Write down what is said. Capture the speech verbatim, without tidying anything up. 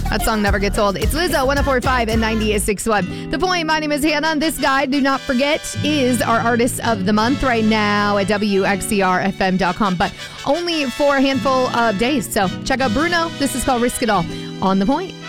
That song never gets old. It's Lizzo, one oh four point five and ninety-six point one. The Point. My name is Hannah, and this guy, do not forget, is our Artist of the Month right now at W X C R F M dot com, but only for a handful of days. So check out Bruno. This is called Risk It All on The Point.